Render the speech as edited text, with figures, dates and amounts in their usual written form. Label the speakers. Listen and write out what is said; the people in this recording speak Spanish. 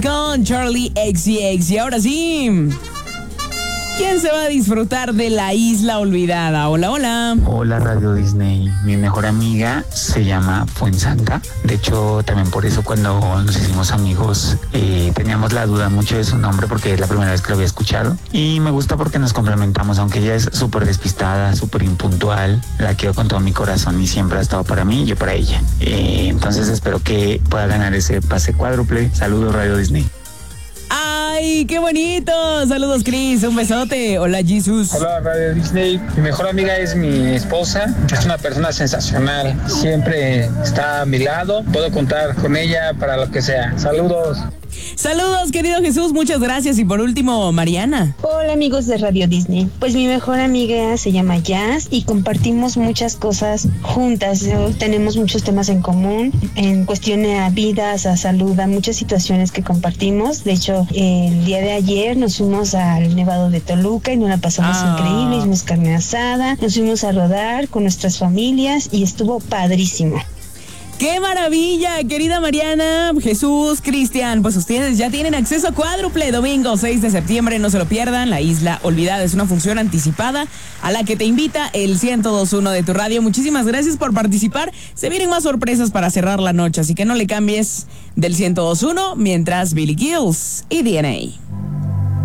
Speaker 1: con Charlie XCX. Y ahora sí, ¿quién se va a disfrutar de la isla olvidada? Hola, hola.
Speaker 2: Hola, Radio Disney. Mi mejor amiga se llama Fuensanta. De hecho, también por eso cuando nos hicimos amigos teníamos la duda mucho de su nombre porque es la primera vez que lo había escuchado. Y me gusta porque nos complementamos, aunque ella es súper despistada, súper impuntual. La quiero con todo mi corazón y siempre ha estado para mí y yo para ella. Entonces espero que pueda ganar ese pase cuádruple. Saludos, Radio Disney.
Speaker 1: ¡Ay, qué bonito! Saludos, Chris. Un besote. Hola, Jesus.
Speaker 3: Hola, Radio Disney. Mi mejor amiga es mi esposa. Es una persona sensacional. Siempre está a mi lado. Puedo contar con ella para lo que sea. Saludos.
Speaker 1: Saludos, querido Jesús. Muchas gracias. Y por último, Mariana.
Speaker 4: Hola, amigos de Radio Disney. Pues mi mejor amiga se llama Jazz y compartimos muchas cosas juntas. Tenemos muchos temas en común en cuestión a vidas, a salud, a muchas situaciones que compartimos. De hecho, el día de ayer nos fuimos al Nevado de Toluca y nos la pasamos increíble. Hicimos carne asada, nos fuimos a rodar con nuestras familias y estuvo padrísimo.
Speaker 1: ¡Qué maravilla, querida Mariana, Jesús, Cristian! Pues ustedes ya tienen acceso a cuádruple. Domingo 6 de septiembre, no se lo pierdan. La Isla Olvidada es una función anticipada a la que te invita el 102.1 de tu radio. Muchísimas gracias por participar. Se vienen más sorpresas para cerrar la noche, así que no le cambies del 102.1 mientras Billy Gills y DNA.